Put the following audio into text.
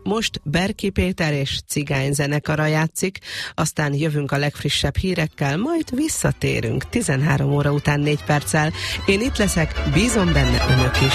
most Berki Péter és Cigány zenekara játszik, aztán jövünk a legfrissebb hírekkel, majd visszatérünk 13 óra után 4 perccel. Én itt leszek, bízom benne önök is.